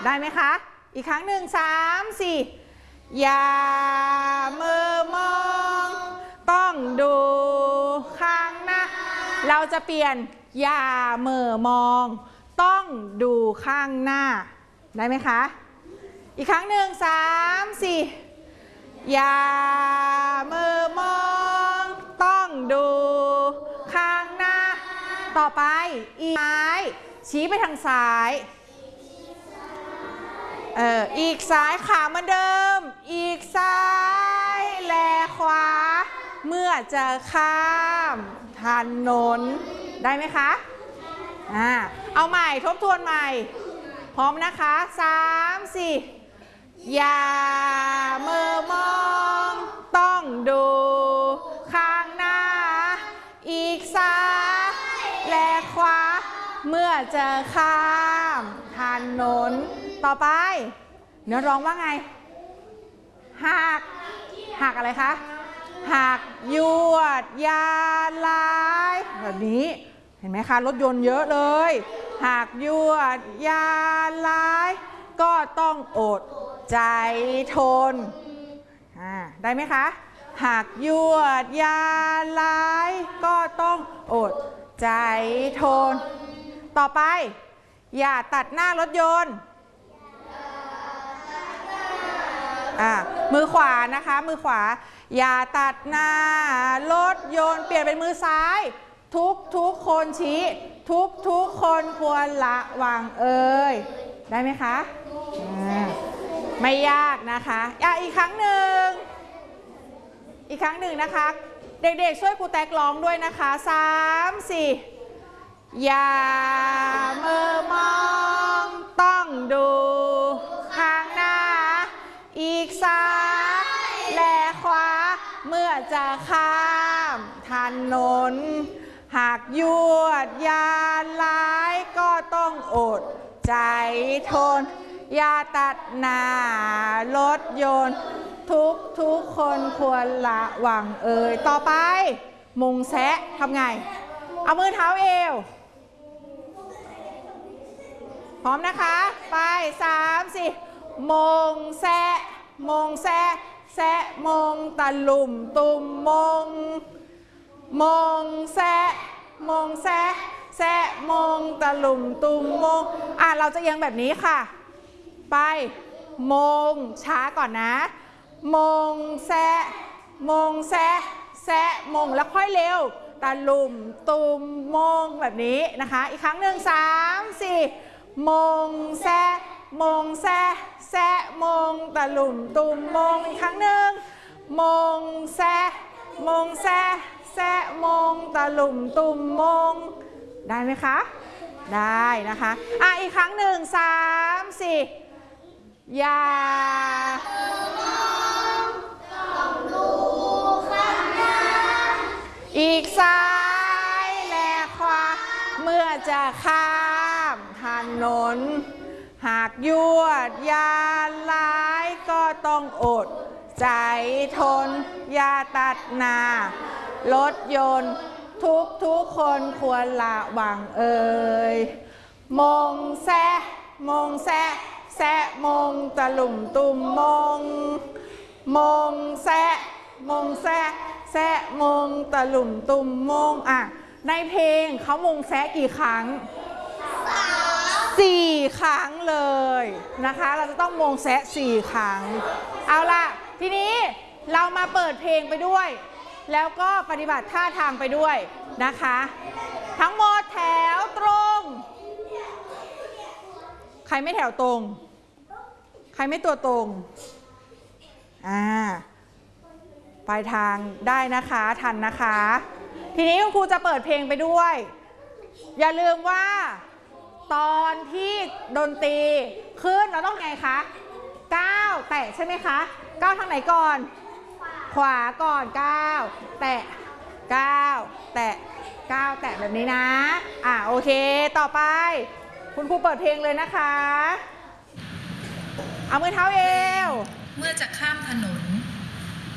ได้ไหมคะอีกครั้งหนึ่ง3 4อย่ามือมองต้องดูข้างหน้าเราจะเปลี่ยนอย่ามือมองต้องดูข้างหน้าได้ไหมคะอีกครั้งหนึ่ง3 4อย่ามือมองต้องดูข้างหน้าต่อไปอีกซ้ายชี้ไปทางซ้ายอีกซ้ายขาเหมือนเดิมอีกซ้ายแลขวาเมื่อจะข้ามถนนได้ไหมคะเอาใหม่ทบทวนใหม่พร้อมนะคะ3 4อย่ามือมองต้องดูข้างหน้าอีกซ้ายและขวาเมื่อจะข้ามถนนต่อไปเนื้อร้องว่าไงหักอะไรคะหักยวดยาลายแบบนี้เห็นไหมคะรถยนต์เยอะเลยหักยวดยาลายก็ต้องอดใจทนได้ไหมคะหักยวดยาลายก็ต้องอดใจทนต่อไปอย่าตัดหน้ารถยนต์มือขวานะคะมือขวาอย่าตัดหน้ารถยนต์เปลี่ยนเป็นมือซ้ายทุกคนชี้ทุกคนควรระวังได้ไหมคะไม่ยากนะคะอีกครั้งหนึ่งนะคะเด็กๆช่วยครูแตกร้องด้วยนะคะ3 4อย่ามือมองต้องดูข้างหน้าอีกซ้ายและขวาเมื่อจะข้ามถนนหากยวดยาลายก็ต้องอดใจทนอย่าตัดหน้ารถยนต์ทุกคนควรระวังต่อไปมุงแซะทำไงเอามือเท้าเอวพร้อมนะคะไป3 4มงแซะแซะมงตะลุ่มตุ่มมงแซะมงตะลุ่มตุ่มมงเราจะเอียงแบบนี้ค่ะไปมงช้าก่อนนะมงแซะมงแล้วค่อยเร็วตะลุ่มตุ่มมงแบบนี้นะคะอีกครั้งหนึ่ง3 4มงแซะมงตะลุ่มตุ่มมงอีกครั้งหนึ่งมงแซะมงตะลุ่มตุ่มมงได้ไหมคะได้นะคะอีกครั้งหนึ่ง3 4อย่าต้องดูข้างหน้าอีกซ้ายและขวาเมื่อจะข้ามถนนหากยวดยาลายก็ต้องอดใจทนอย่าตัดหน้ารถยนต์ทุกคนควรระวังมงแซะมงตะลุ่มตุ่มมงแซะมงตะลุ่มตุ่มมงในเพลงเขามงแซะกี่ครั้ง4 ครั้งเลยนะคะเราจะต้องมงแซะ4 ครั้งเอาล่ะทีนี้เรามาเปิดเพลงไปด้วยแล้วก็ปฏิบัติท่าทางไปด้วยนะคะทั้งหมดแถวตรงใครไม่แถวตรงใครไม่ตัวตรงปลายทางได้นะคะทันนะคะทีนี้คุณครูจะเปิดเพลงไปด้วยอย่าลืมว่าตอนที่ดนตรีขึ้นเราต้องไงคะก้าวแตะใช่ไหมคะก้าวทางไหนก่อนขวาก่อนก้าวแตะก้าวแตะก้าวแตะแบบนี้นะโอเคต่อไปคุณครูเปิดเพลงเลยนะคะเอามือเท้าเอวเมื่อจะข้ามถนน